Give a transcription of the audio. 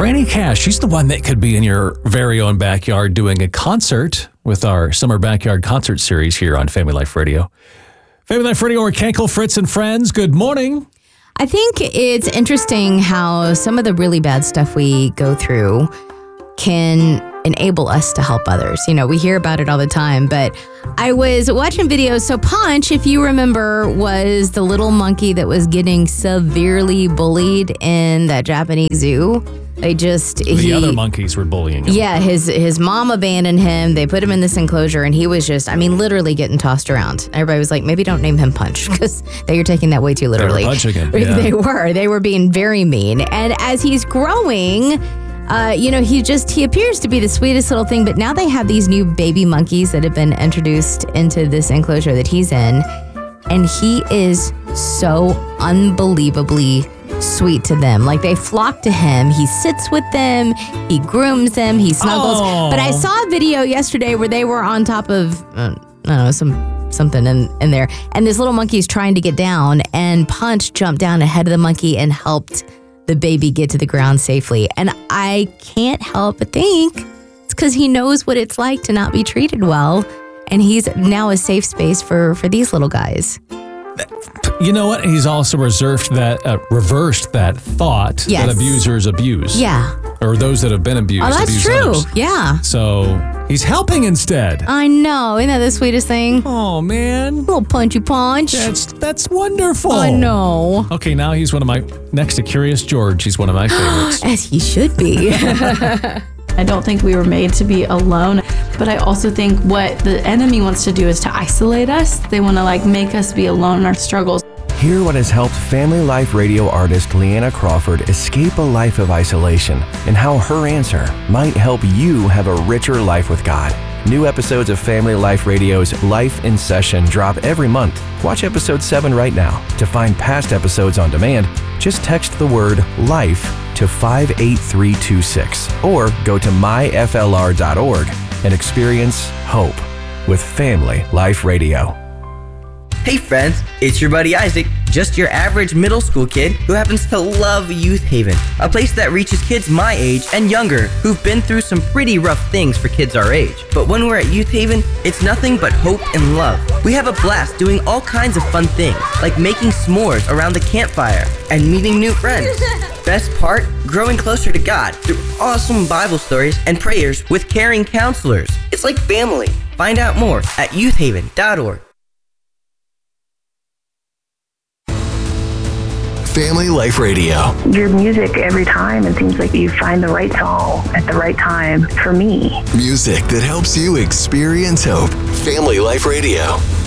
Franny Cash, she's the one that could be in your very own backyard doing a concert with our Summer Backyard Concert Series here on Family Life Radio. Family Life Radio, or Kenkel, Fritz, and Friends, good morning. I think it's interesting how some of the really bad stuff we go through can enable us to help others. You know, we hear about it all the time, but I was watching videos. So Punch, if you remember, was the little monkey that was getting severely bullied in that Japanese zoo. The other monkeys were bullying him. Yeah, his mom abandoned him. They put him in this enclosure, and he was just, literally getting tossed around. Everybody was like, maybe don't name him Punch, because they were taking that way too literally. They were punching him. Yeah. They were being very mean. And as he's growing, he appears to be the sweetest little thing, but now they have these new baby monkeys that have been introduced into this enclosure that he's in, and he is so unbelievably sweet to them. Like, they flock to him. He sits with them. He grooms them. He snuggles. Oh. But I saw a video yesterday where they were on top of, something in there, and this little monkey is trying to get down, and Punch jumped down ahead of the monkey and helped the baby get to the ground safely. And I can't help but think it's because he knows what it's like to not be treated well, and he's now a safe space for these little guys. You know what? He's also reversed that thought that abusers abuse. Yeah. Or those that have been abused. Oh, that's true. Others. Yeah. So he's helping instead. I know. Isn't that the sweetest thing? Oh, man. Little punchy punch. That's wonderful. I know. Okay, now he's next to Curious George, he's one of my favorites. As he should be. I don't think we were made to be alone, but I also think what the enemy wants to do is to isolate us. They want to make us be alone in our struggles. Hear what has helped Family Life Radio artist Leanna Crawford escape a life of isolation, and how her answer might help you have a richer life with God. New episodes of Family Life Radio's Life in Session drop every month. Watch episode 7 right now. To find past episodes on demand, just text the word LIFE to 58326 or go to myflr.org and experience hope with Family Life Radio. Hey friends, it's your buddy Isaac, just your average middle school kid who happens to love Youth Haven, a place that reaches kids my age and younger who've been through some pretty rough things for kids our age. But when we're at Youth Haven, it's nothing but hope and love. We have a blast doing all kinds of fun things, like making s'mores around the campfire and meeting new friends. Best part, growing closer to God through awesome Bible stories and prayers with caring counselors. It's like family. Find out more at youthhaven.org. Family Life Radio. Your music, every time, it seems like you find the right song at the right time for me. Music that helps you experience hope. Family Life Radio.